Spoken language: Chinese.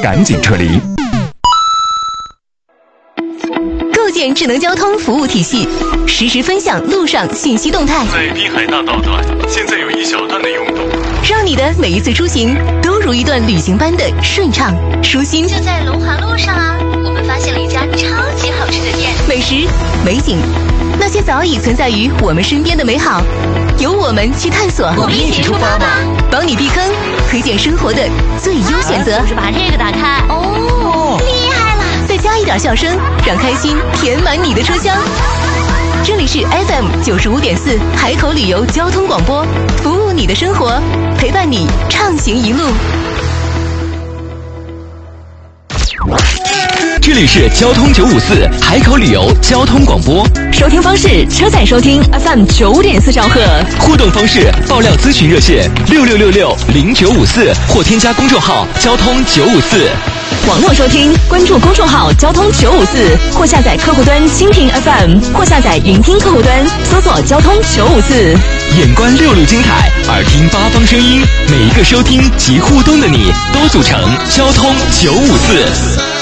赶紧撤离。 构建智能交通服务体系，实时分享路上信息动态。 在滨海大道段，现在有一小段的拥堵， 让你的每一次出行都如一段旅行般的顺畅舒心。 就在龙华路上啊，我们发现了一家超级好吃的店， 美食、美景，那些早已存在于我们身边的美好，由我们去探索。 我们一起出发吧！ 帮你避坑，推荐生活的最优选择。 就是把这个打开。哦，厉害了！ 再加一点笑声，让开心填满你的车厢。这里是 FM95.4 海口旅游交通广播，服务你的生活，陪伴你畅行一路。 这里是交通954海口旅游交通广播， 收听方式：车载收听 FM9.4兆赫。 互动方式：爆料咨询热线66660954或添加公众号交通954。 网络收听，关注公众号交通954，或下载客户端蜻蜓 FM， 或下载云听客户端，搜索交通954。 眼观6路精彩，耳听8方声音，每一个收听及互动的你，都组成交通954。